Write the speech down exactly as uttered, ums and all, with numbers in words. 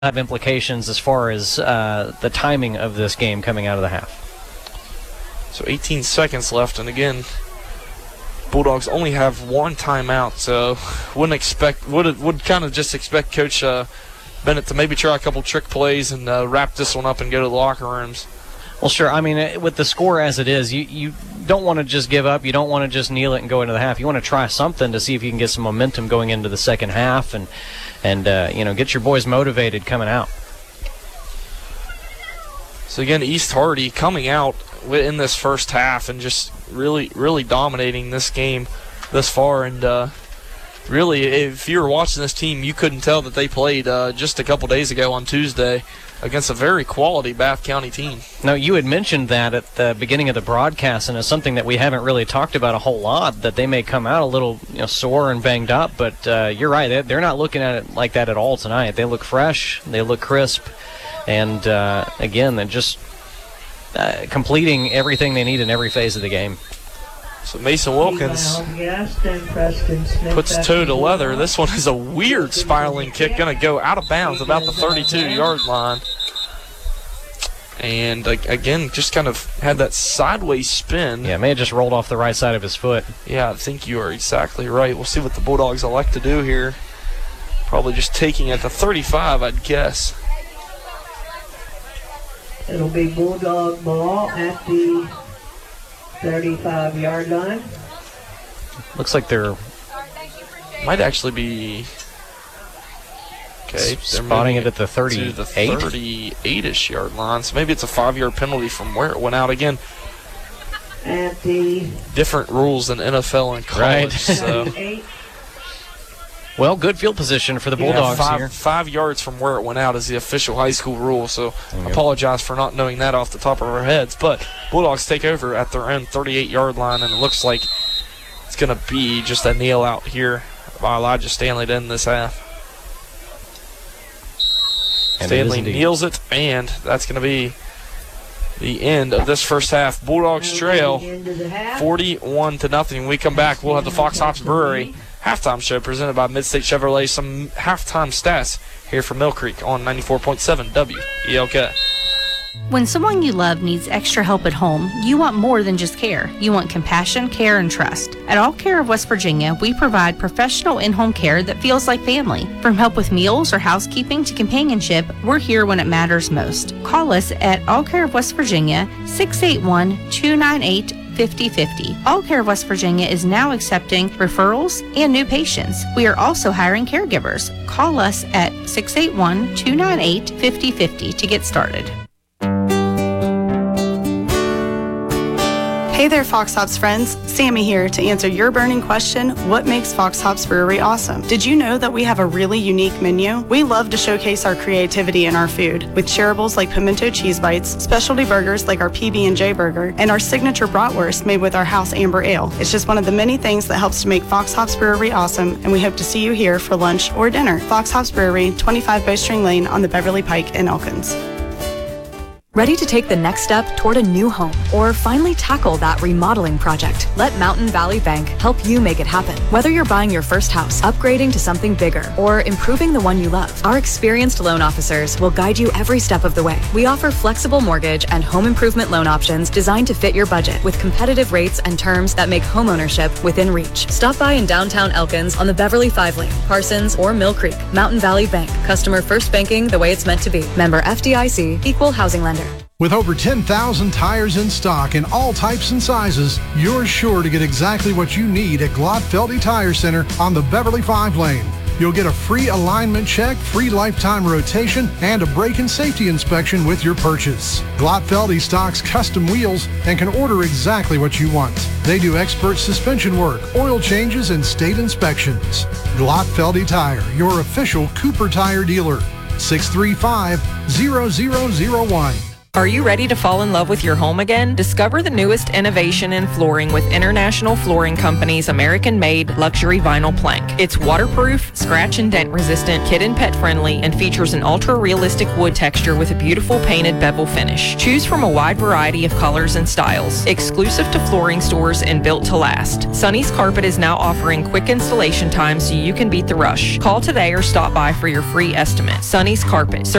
have implications as far as uh, the timing of this game coming out of the half. So eighteen seconds left, and again, Bulldogs only have one timeout, so wouldn't expect would would kind of just expect Coach uh, Bennett to maybe try a couple trick plays and uh, wrap this one up and go to the locker rooms. Well, sure. I mean, with the score as it is, you, you don't want to just give up. You don't want to just kneel it and go into the half. You want to try something to see if you can get some momentum going into the second half and, and uh, you know, get your boys motivated coming out. So, again, East Hardy coming out in this first half and just really, really dominating this game thus far. And uh, really, if you were watching this team, you couldn't tell that they played uh, just a couple days ago on Tuesday against a very quality Bath County team. Now, you had mentioned that at the beginning of the broadcast, and it's something that we haven't really talked about a whole lot, that they may come out a little you know, sore and banged up, but uh, you're right. They're not looking at it like that at all tonight. They look fresh. They look crisp. And, uh, again, they're just uh, completing everything they need in every phase of the game. So Mason Wilkins puts toe to leather. This one is a weird spiraling kick, going to go out of bounds about the thirty-two-yard line. And, uh, again, just kind of had that sideways spin. Yeah, may have just rolled off the right side of his foot. Yeah, I think you are exactly right. We'll see what the Bulldogs elect to do here. Probably just taking at the thirty-five, I'd guess. It'll be Bulldog ball at the thirty-five-yard line. Looks like they're might actually be okay. Spotting it at the thirty-eight, the thirty-eight-ish yard line. So maybe it's a five-yard penalty from where it went out. Again, at the different rules than N F L and college. Right. So. Well, good field position for the Bulldogs yeah, five, here. Five yards from where it went out is the official high school rule, so I apologize for not knowing that off the top of our heads. But Bulldogs take over at their own thirty-eight-yard line, and it looks like it's going to be just a kneel out here by Elijah Stanley to end this half. And Stanley it kneels it, and that's going to be the end of this first half. Bulldogs trail forty-one to nothing. When we come back, we'll have the Fox Hops Brewery halftime show presented by Midstate Chevrolet. Some halftime stats here from Mill Creek on ninety-four point seven W E L K. When someone you love needs extra help at home, you want more than just care. You want compassion, care, and trust. At All Care of West Virginia, we provide professional in-home care that feels like family. From help with meals or housekeeping to companionship, we're here when it matters most. Call us at All Care of West Virginia, six eight one, two nine eight, fifty fifty. All Care of West Virginia is now accepting referrals and new patients. We are also hiring caregivers. Call us at six eight one, two nine eight, fifty fifty to get started. Hey there, Fox Hops friends. Sammy here to answer your burning question, what makes Fox Hops Brewery awesome? Did you know that we have a really unique menu? We love to showcase our creativity in our food with shareables like pimento cheese bites, specialty burgers like our P B and J burger, and our signature bratwurst made with our house amber ale. It's just one of the many things that helps to make Fox Hops Brewery awesome, and we hope to see you here for lunch or dinner. Fox Hops Brewery, twenty-five Bowstring Lane on the Beverly Pike in Elkins. Ready to take the next step toward a new home or finally tackle that remodeling project? Let Mountain Valley Bank help you make it happen. Whether you're buying your first house, upgrading to something bigger, or improving the one you love, our experienced loan officers will guide you every step of the way. We offer flexible mortgage and home improvement loan options designed to fit your budget with competitive rates and terms that make homeownership within reach. Stop by in downtown Elkins on the Beverly five lane, Parsons, or Mill Creek. Mountain Valley Bank. Customer first banking the way it's meant to be. Member F D I C, Equal Housing Lender. With over ten thousand tires in stock in all types and sizes, you're sure to get exactly what you need at Glotfeldy Tire Center on the Beverly five lane. You'll get a free alignment check, free lifetime rotation, and a brake and safety inspection with your purchase. Glotfeldy stocks custom wheels and can order exactly what you want. They do expert suspension work, oil changes, and state inspections. Glotfeldy Tire, your official Cooper Tire dealer. six three five, zero zero zero one. Are you ready to fall in love with your home again? Discover the newest innovation in flooring with International Flooring Company's American-made luxury vinyl plank. It's waterproof, scratch and dent resistant, kid and pet friendly, and features an ultra-realistic wood texture with a beautiful painted bevel finish. Choose from a wide variety of colors and styles. Exclusive to flooring stores and built to last. Sonny's Carpet is now offering quick installation time so you can beat the rush. Call today or stop by for your free estimate. Sonny's Carpet.